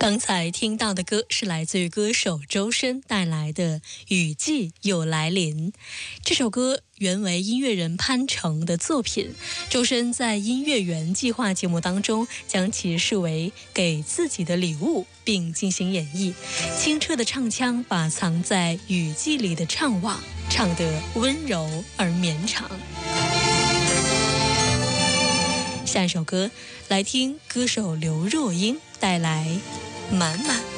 刚才听到的歌是来自于歌手周深带来的《雨季又来临》。这首歌原为音乐人潘成的作品，周深在音乐园计划节目当中将其视为给自己的礼物，并进行演绎。清澈的唱腔把藏在雨季里的怅惘唱得温柔而绵长。下一首歌来听歌手刘若英带来《满满》。